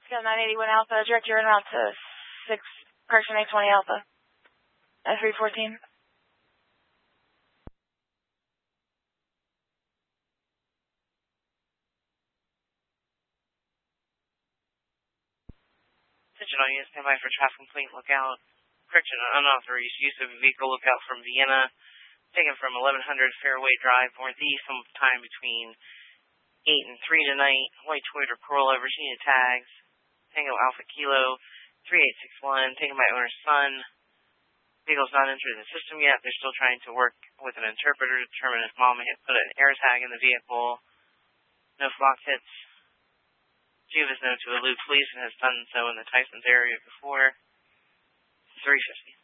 Got 981 Alpha, direct your en route to 6, correction 820 Alpha. At 314. Attention all units, stand by for traffic complaint lookout. Correction, unauthorized use of a vehicle lookout from Vienna. Taken from 1100 Fairway Drive northeast sometime between 8 and 3 tonight. White Toyota Corolla, Virginia tags. Tango Alpha Kilo 3861. Taken by owner's son. Vehicle's not entered in the system yet. They're still trying to work with an interpreter to determine if mom had put an air tag in the vehicle. No flock hits. Juve is known to elude police and has done so in the Tysons area before. 350.